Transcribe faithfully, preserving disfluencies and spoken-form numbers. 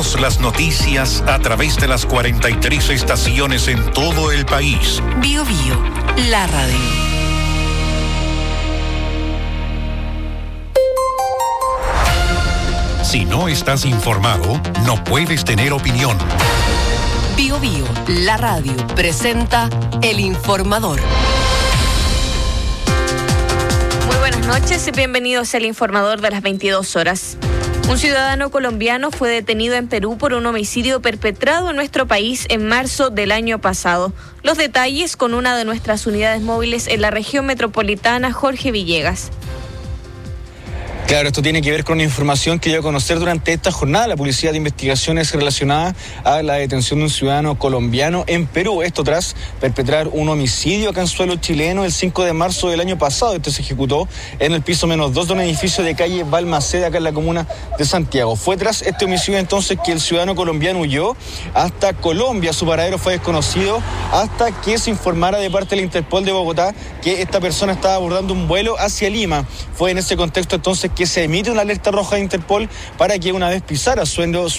Contamos las noticias a través de las cuarenta y tres estaciones en todo el país. Bio Bio, la radio. Si no estás informado, no puedes tener opinión. Bio Bio, la radio, presenta El Informador. Muy buenas noches y bienvenidos al Informador de las veintidós horas. Un ciudadano colombiano fue detenido en Perú por un homicidio perpetrado en nuestro país en marzo del año pasado. Los detalles con una de nuestras unidades móviles en la región metropolitana, Jorge Villegas. Claro, esto tiene que ver con una información que dio a conocer durante esta jornada la Policía de Investigaciones relacionada a la detención de un ciudadano colombiano en Perú. Esto tras perpetrar un homicidio acá en suelo chileno el cinco de marzo del año pasado. Este se ejecutó en el piso menos dos de un edificio de calle Balmaceda, acá en la comuna de Santiago. Fue tras este homicidio entonces que el ciudadano colombiano huyó hasta Colombia. Su paradero fue desconocido hasta que se informara de parte de la Interpol de Bogotá que esta persona estaba abordando un vuelo hacia Lima. Fue en ese contexto entonces que se emite una alerta roja de Interpol para que una vez pisara suelo